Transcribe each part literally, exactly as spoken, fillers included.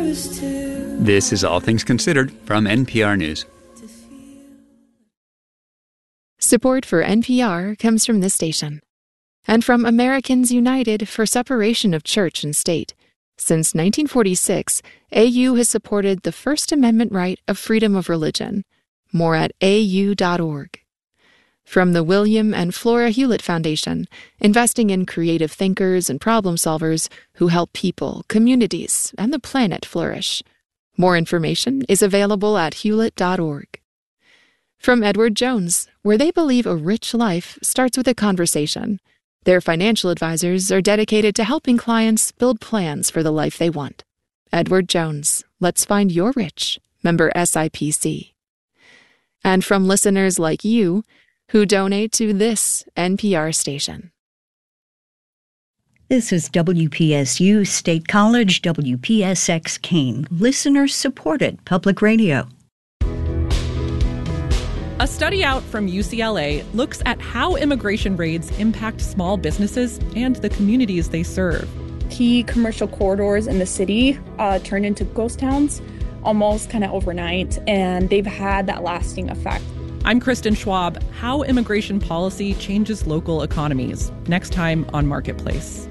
nervous too. This is All Things Considered from N P R News. Support for N P R comes from this station and from Americans United for Separation of Church and State. Since nineteen forty-six, A U has supported the First Amendment right of freedom of religion. More at A U dot org. From the William and Flora Hewlett Foundation, investing in creative thinkers and problem solvers who help people, communities, and the planet flourish. More information is available at Hewlett dot org. From Edward Jones, where they believe a rich life starts with a conversation. Their financial advisors are dedicated to helping clients build plans for the life they want. Edward Jones, let's find your rich. Member S I P C. And from listeners like you, who donate to this N P R station. This is W P S U State College, W P S X Kane, listener-supported public radio. A study out from U C L A looks at how immigration raids impact small businesses and the communities they serve. Key commercial corridors in the city uh, turned into ghost towns almost kind of overnight, and they've had that lasting effect. I'm Kristen Schwab. How immigration policy changes local economies. Next time on Marketplace.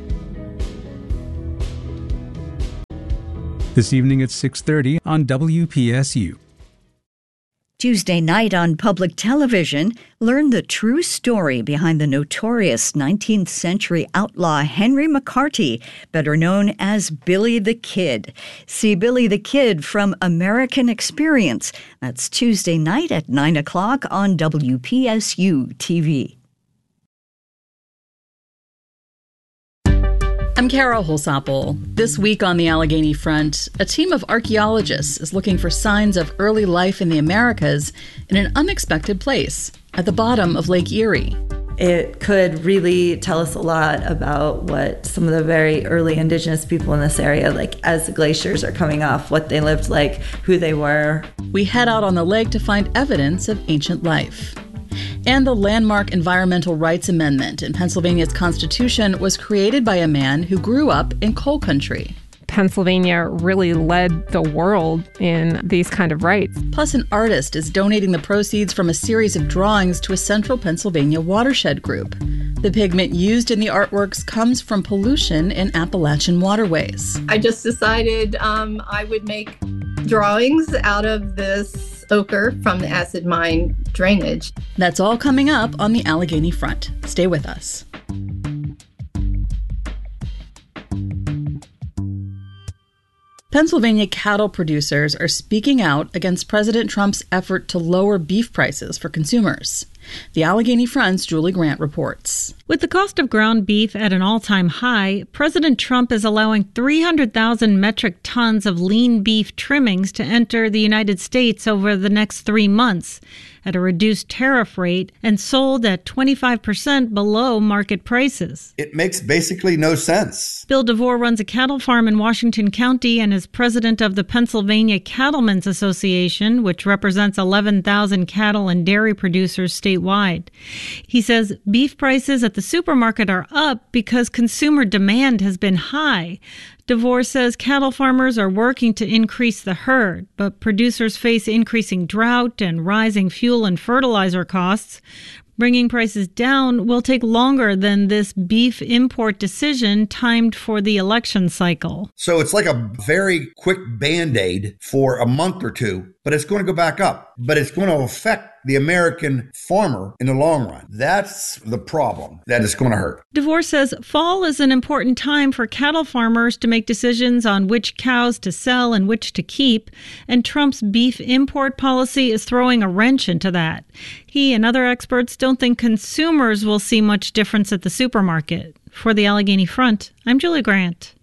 This evening at six thirty on W P S U. Tuesday night on public television, learn the true story behind the notorious nineteenth century outlaw Henry McCarty, better known as Billy the Kid. See Billy the Kid from American Experience. That's Tuesday night at nine o'clock on W P S U T V. I'm Carol Holsapple. This week on the Allegheny Front, a team of archaeologists is looking for signs of early life in the Americas in an unexpected place, at the bottom of Lake Erie. It could really tell us a lot about what some of the very early indigenous people in this area, like as the glaciers are coming off, what they lived like, who they were. We head out on the lake to find evidence of ancient life. And the landmark Environmental Rights Amendment in Pennsylvania's Constitution was created by a man who grew up in coal country. Pennsylvania really led the world in these kind of rights. Plus, an artist is donating the proceeds from a series of drawings to a central Pennsylvania watershed group. The pigment used in the artworks comes from pollution in Appalachian waterways. I just decided um, I would make drawings out of this ochre from the acid mine drainage. That's all coming up on the Allegheny Front. Stay with us. Pennsylvania cattle producers are speaking out against President Trump's effort to lower beef prices for consumers. The Allegheny Front's Julie Grant reports. With the cost of ground beef at an all-time high, President Trump is allowing three hundred thousand metric tons of lean beef trimmings to enter the United States over the next three months at a reduced tariff rate and sold at twenty-five percent below market prices. It makes basically no sense. Bill DeVore runs a cattle farm in Washington County and is president of the Pennsylvania Cattlemen's Association, which represents eleven thousand cattle and dairy producers statewide. He says beef prices at the supermarket are up because consumer demand has been high. DeVore says cattle farmers are working to increase the herd, but producers face increasing drought and rising fuel and fertilizer costs. Bringing prices down will take longer than this beef import decision timed for the election cycle. So it's like a very quick Band-Aid for a month or two, but it's going to go back up. But it's going to affect the American farmer in the long run. That's the problem that is going to hurt. DeVore says fall is an important time for cattle farmers to make decisions on which cows to sell and which to keep, and Trump's beef import policy is throwing a wrench into that. He and other experts don't think consumers will see much difference at the supermarket. For the Allegheny Front, I'm Julie Grant.